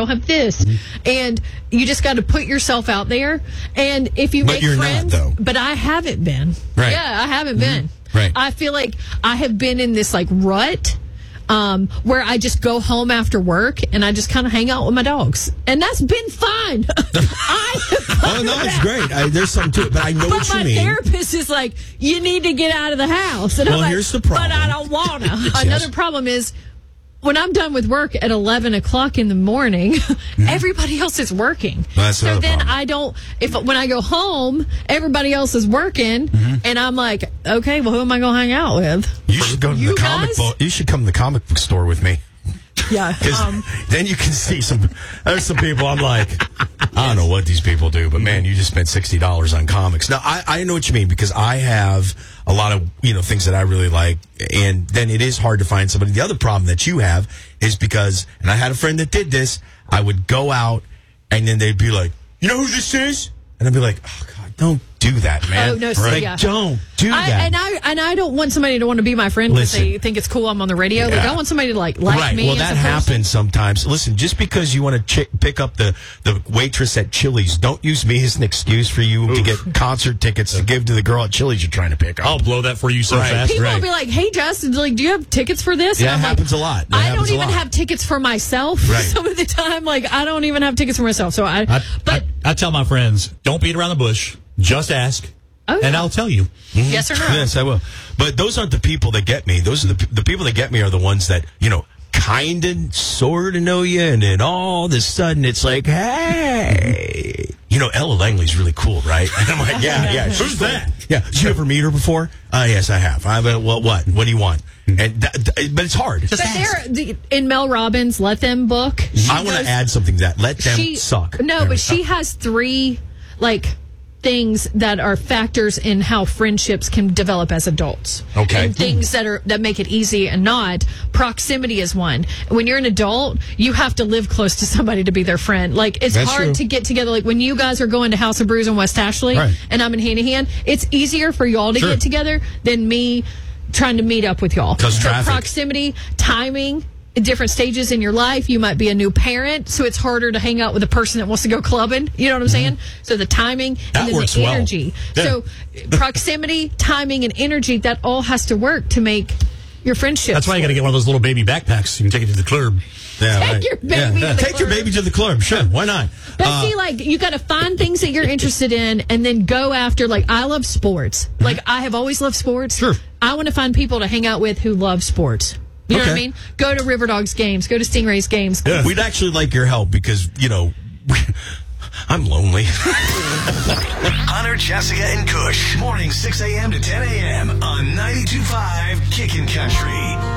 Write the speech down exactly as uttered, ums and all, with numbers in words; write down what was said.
don't have this. Mm-hmm. And you just got to put yourself out there. And if you but make you're friends, not, though. But I haven't been. Right. Yeah, I haven't been. Mm-hmm. Right. I feel like I have been in this like rut. Um, where I just go home after work and I just kind of hang out with my dogs, and that's been fine. I oh no, it's great. I, there's something to it, but I know but what you my mean. Therapist is like, you need to get out of the house. And well, I'm like, here's the problem. But I don't wanna. yes. Another problem is, when I'm done with work at eleven o'clock in the morning, mm-hmm. everybody else is working. Well, that's so then problem. I don't, if when I go home, everybody else is working, mm-hmm. and I'm like, okay, well, who am I going to hang out with? You should go to you the comic guys? book. You should come to the comic book store with me. Yeah. Um, then you can see some, there's some people I'm like, I don't know what these people do, but man, you just spent sixty dollars on comics. Now, I, I know what you mean, because I have a lot of, you know, things that I really like, and then it is hard to find somebody. The other problem that you have is because, and I had a friend that did this, I would go out, and then they'd be like, you know who this is? And I'd be like, oh, God, don't do that, man. Oh, no, so, like, yeah. don't do I, that. and I and I don't want somebody to want to be my friend because they think it's cool I'm on the radio. Yeah. Like, I want somebody to like like right. me. Well, as that a person. happens sometimes. Listen, just because you want to ch- pick up the, the waitress at Chili's, don't use me as an excuse for you Oof. to get concert tickets to give to the girl at Chili's you're trying to pick up. I'll blow that for you so right. fast. People right. will be like, "Hey, Justin, like, do you have tickets for this?" Yeah, and it I'm happens like, a lot. That I don't even a lot. have tickets for myself. Right. Some of the time, like, I don't even have tickets for myself. So I, I but I, I tell my friends, don't beat around the bush. Just ask. Oh, yeah. And I'll tell you. Mm-hmm. Yes or no? Yes, I will. But those aren't the people that get me. Those are the the people that get me are the ones that, you know, kind of, sort of know you, and then all of a sudden it's like, hey, you know, Ella Langley's really cool, right? And I'm like, yeah, yeah. Who's cool. that? Yeah. Did you ever meet her before? Uh, yes, I have. I have. Well, what? What do you want? And that, th- but it's hard. But they're the, in Mel Robbins, Let Them Book. I want to add something to that. Let them she, suck. No, there but she has three, like, things that are factors in how friendships can develop as adults. Okay. And things that are that make it easy and not. Proximity is one. When you're an adult, you have to live close to somebody to be their friend. Like, it's That's hard true. to get together. Like, when you guys are going to House of Brews in West Ashley, Right. and I'm in Hanahan, it's easier for y'all to Sure. get together than me trying to meet up with y'all. 'Cause so traffic. proximity, timing, at different stages in your life. You might be a new parent, so it's harder to hang out with a person that wants to go clubbing. You know what I'm saying? So the timing That and then works the well. energy. Yeah. So proximity, timing, and energy, that all has to work to make your friendship. That's why you got to get one of those little baby backpacks. You can take it to the club. Yeah, Take right. your baby Yeah. to the Take your club. baby to the club. Sure, why not? But Uh, see, like, you got to find things that you're interested in and then go after, like, I love sports. Like, I have always loved sports. Sure. I want to find people to hang out with who love sports. You know what I Okay. mean? Go to River Dogs games. Go to Stingrays games. Yeah. We'd actually like your help because, you know, I'm lonely. Hunter, Jessica, and Kush. Morning six a.m. to ten a.m. on ninety-two point five Kickin' Country.